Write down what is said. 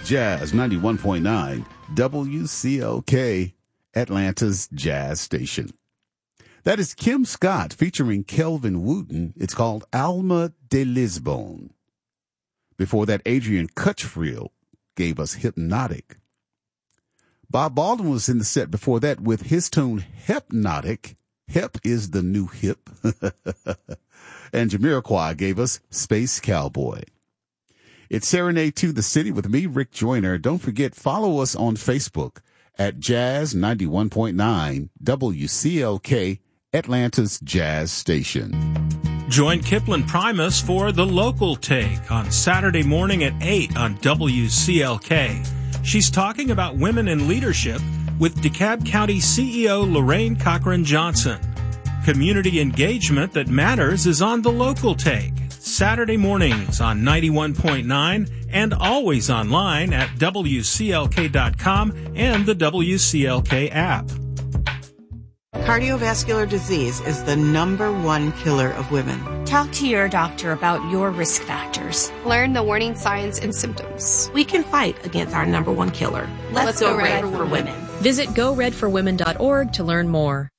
Jazz 91.9, WCLK, Atlanta's Jazz Station. That is Kim Scott featuring Kelvin Wooten. It's called Alma de Lisbon. Before that, Adrian Cutchfield gave us Hypnotic. Bob Baldwin was in the set before that with his tune Hypnotic. Hep is the new hip. And Jamiroquai gave us Space Cowboy. It's Serenade to the City with me, Rick Joyner. Don't forget, follow us on Facebook at Jazz 91.9 WCLK, Atlanta's Jazz Station. Join Kipling Primus for The Local Take on Saturday morning at 8 on WCLK. She's talking about women in leadership with DeKalb County CEO Lorraine Cochran Johnson. Community engagement that matters is on The Local Take, Saturday mornings on 91.9 and always online at WCLK.com and the WCLK app. Cardiovascular disease is the #1 killer of women. Talk to your doctor about your risk factors. Learn the warning signs and symptoms. We can fight against our #1 killer. Let's go red for women. Visit GoRedForWomen.org to learn more.